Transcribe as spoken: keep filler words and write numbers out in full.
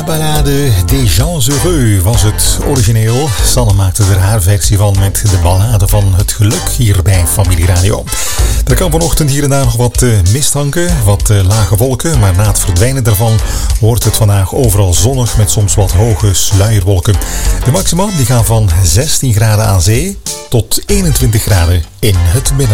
Ballade des gens heureux was het origineel. Sanne maakte er haar versie van met de ballade van het geluk hier bij Familie Radio. Er kan vanochtend hier en daar nog wat uh, mist hangen, wat uh, lage wolken, maar na het verdwijnen daarvan wordt het vandaag overal zonnig met soms wat hoge sluierwolken. De maxima die gaan van zestien graden aan zee tot eenentwintig graden in het binnenland.